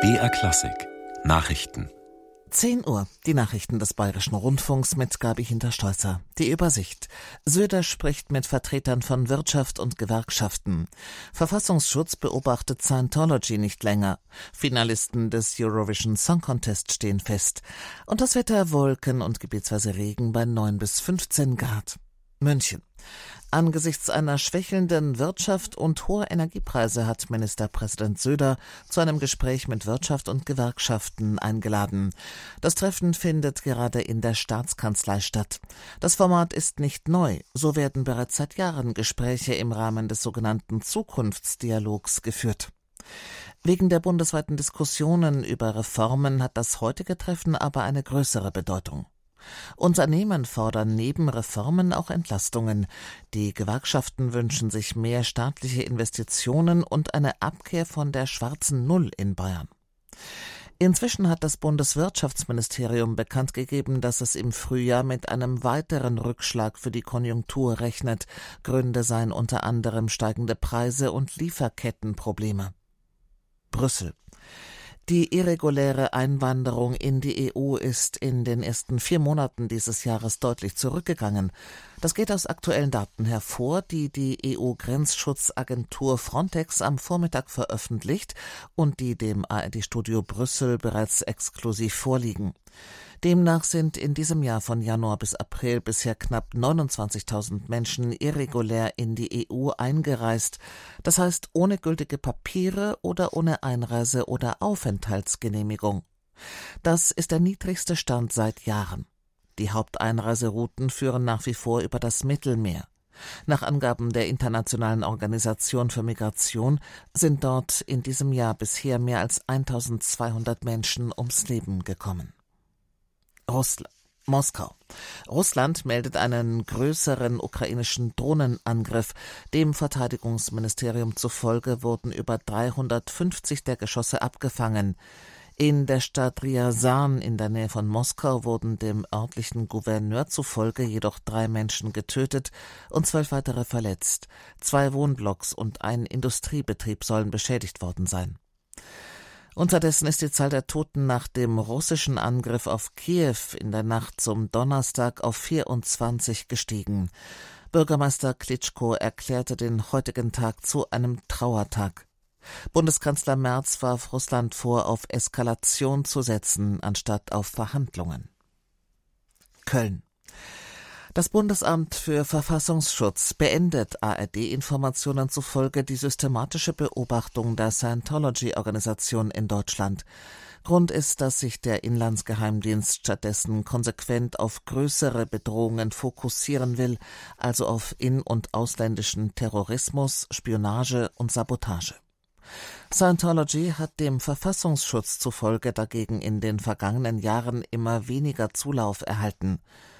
BR Klassik Nachrichten. 10 Uhr, die Nachrichten des Bayerischen Rundfunks mit Gabi Hinterstolzer. Die Übersicht. Söder spricht mit Vertretern von Wirtschaft und Gewerkschaften. Verfassungsschutz beobachtet Scientology nicht länger. Finalisten des Eurovision Song Contest stehen fest. Und das Wetter: Wolken und gebietsweise Regen bei 9 bis 15 Grad. München. Angesichts einer schwächelnden Wirtschaft und hoher Energiepreise hat Ministerpräsident Söder zu einem Gespräch mit Wirtschaft und Gewerkschaften eingeladen. Das Treffen findet gerade in der Staatskanzlei statt. Das Format ist nicht neu. So werden bereits seit Jahren Gespräche im Rahmen des sogenannten Zukunftsdialogs geführt. Wegen der bundesweiten Diskussionen über Reformen hat das heutige Treffen aber eine größere Bedeutung. Unternehmen fordern neben Reformen auch Entlastungen. Die Gewerkschaften wünschen sich mehr staatliche Investitionen und eine Abkehr von der schwarzen Null in Bayern. Inzwischen hat das Bundeswirtschaftsministerium bekannt gegeben, dass es im Frühjahr mit einem weiteren Rückschlag für die Konjunktur rechnet. Gründe seien unter anderem steigende Preise und Lieferkettenprobleme. Brüssel. Die irreguläre Einwanderung in die EU ist in den ersten 4 Monaten dieses Jahres deutlich zurückgegangen. Das geht aus aktuellen Daten hervor, die die EU-Grenzschutzagentur Frontex am Vormittag veröffentlicht und die dem ARD-Studio Brüssel bereits exklusiv vorliegen. Demnach sind in diesem Jahr von Januar bis April bisher knapp 29.000 Menschen irregulär in die EU eingereist. Das heißt ohne gültige Papiere oder ohne Einreise- oder Aufenthaltsgenehmigung. Das ist der niedrigste Stand seit Jahren. Die Haupteinreiserouten führen nach wie vor über das Mittelmeer. Nach Angaben der Internationalen Organisation für Migration sind dort in diesem Jahr bisher mehr als 1.200 Menschen ums Leben gekommen. Moskau. Russland meldet einen größeren ukrainischen Drohnenangriff. Dem Verteidigungsministerium zufolge wurden über 350 der Geschosse abgefangen. In der Stadt Ryazan in der Nähe von Moskau wurden dem örtlichen Gouverneur zufolge jedoch 3 Menschen getötet und 12 weitere verletzt. 2 Wohnblocks und ein Industriebetrieb sollen beschädigt worden sein. Unterdessen ist die Zahl der Toten nach dem russischen Angriff auf Kiew in der Nacht zum Donnerstag auf 24 gestiegen. Bürgermeister Klitschko erklärte den heutigen Tag zu einem Trauertag. Bundeskanzler Merz warf Russland vor, auf Eskalation zu setzen, anstatt auf Verhandlungen. Köln. Das Bundesamt für Verfassungsschutz beendet ARD-Informationen zufolge die systematische Beobachtung der Scientology-Organisation in Deutschland. Grund ist, dass sich der Inlandsgeheimdienst stattdessen konsequent auf größere Bedrohungen fokussieren will, also auf in- und ausländischen Terrorismus, Spionage und Sabotage. Scientology hat dem Verfassungsschutz zufolge dagegen in den vergangenen Jahren immer weniger Zulauf erhalten.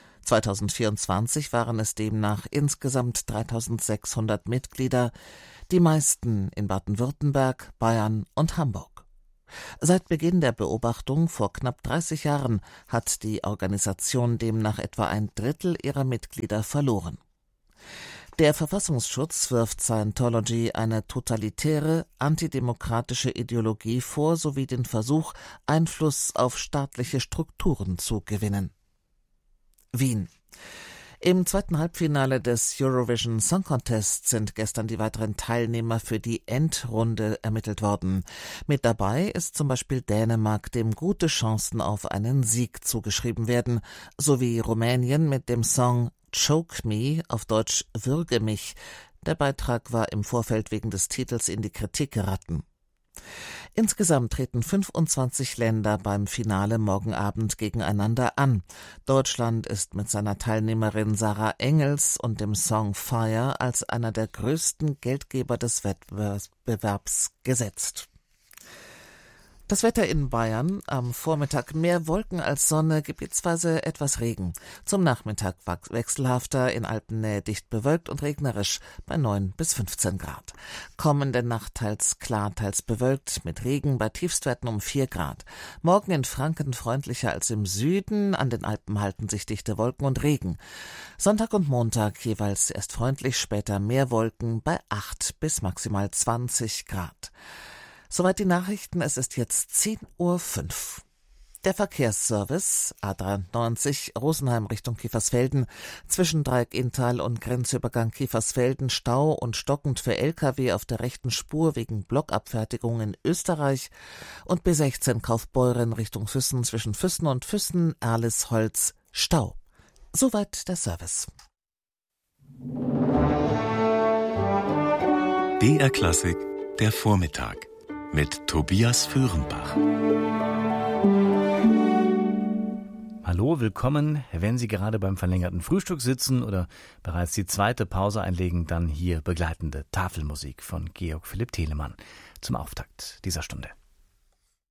2024 waren es demnach insgesamt 3.600 Mitglieder, die meisten in Baden-Württemberg, Bayern und Hamburg. Seit Beginn der Beobachtung vor knapp 30 Jahren hat die Organisation demnach etwa 1/3 ihrer Mitglieder verloren. Der Verfassungsschutz wirft Scientology eine totalitäre, antidemokratische Ideologie vor, sowie den Versuch, Einfluss auf staatliche Strukturen zu gewinnen. Wien. Im zweiten Halbfinale des Eurovision Song Contest sind gestern die weiteren Teilnehmer für die Endrunde ermittelt worden. Mit dabei ist zum Beispiel Dänemark, dem gute Chancen auf einen Sieg zugeschrieben werden, sowie Rumänien mit dem Song Choke Me, auf Deutsch Würge mich. Der Beitrag war im Vorfeld wegen des Titels in die Kritik geraten. Insgesamt treten 25 Länder beim Finale morgen Abend gegeneinander an. Deutschland ist mit seiner Teilnehmerin Sarah Engels und dem Song Fire als einer der größten Geldgeber des Wettbewerbs gesetzt. Das Wetter in Bayern: am Vormittag mehr Wolken als Sonne, gebietsweise etwas Regen. Zum Nachmittag wechselhafter, in Alpennähe dicht bewölkt und regnerisch bei 9 bis 15 Grad. Kommende Nacht teils klar, teils bewölkt mit Regen bei Tiefstwerten um 4 Grad. Morgen in Franken freundlicher als im Süden, an den Alpen halten sich dichte Wolken und Regen. Sonntag und Montag jeweils erst freundlich, später mehr Wolken bei 8 bis maximal 20 Grad. Soweit die Nachrichten, es ist jetzt 10:05 Uhr. Der Verkehrsservice A93 Rosenheim Richtung Kiefersfelden zwischen Dreieck-Inntal und Grenzübergang Kiefersfelden Stau und stockend für Lkw auf der rechten Spur wegen Blockabfertigung in Österreich und B16 Kaufbeuren Richtung Füssen zwischen Füssen und Füssen Erlisholz Stau. Soweit der Service. BR Klassik, der Vormittag mit Tobias Föhrenbach. Hallo, willkommen. Wenn Sie gerade beim verlängerten Frühstück sitzen oder bereits die zweite Pause einlegen, dann hier begleitende Tafelmusik von Georg Philipp Telemann zum Auftakt dieser Stunde.